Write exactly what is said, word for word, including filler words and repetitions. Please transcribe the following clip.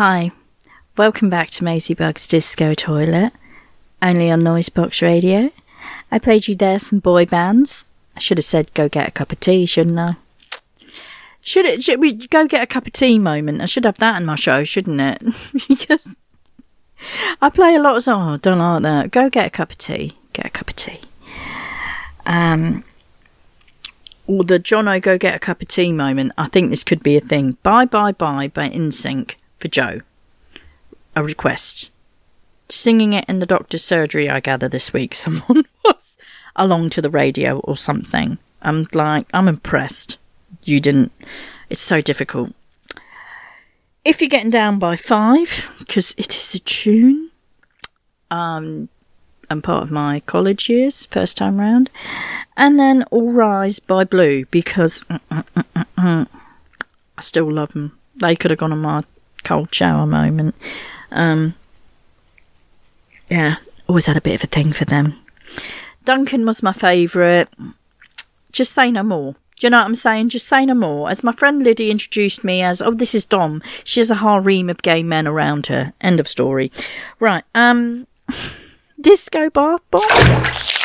Hi, welcome back to Maisie Bug's Disco Toilet, only on Noisebox Radio. I played you there some boy bands. I should have said go get a cup of tea, shouldn't I? Should it? Should we go get a cup of tea moment? I should have that in my show, shouldn't it? Because I play a lot of songs. Oh, I don't like that. Go get a cup of tea. Get a cup of tea. Um, or the Jono go get a cup of tea moment. I think this could be a thing. Bye Bye Bye by N Sync for Joe. A request. Singing it in the doctor's surgery, I gather, this week. Someone was along to the radio or something. I'm like, I'm impressed. You didn't. It's so difficult. If you're getting down by five, because it is a tune, um, I'm part of my college years, first time round, and then All Rise by Blue, because uh, uh, uh, uh, uh, I still love them. They could have gone on my cold shower moment. Um, yeah, always had a bit of a thing for them. Duncan was my favourite. Just Say No More. Do you know what I'm saying? Just Say No More. As my friend Liddy introduced me as, oh, this is Dom. She has a harem of gay men around her. End of story. Right. Um, Disco Bath Bomb.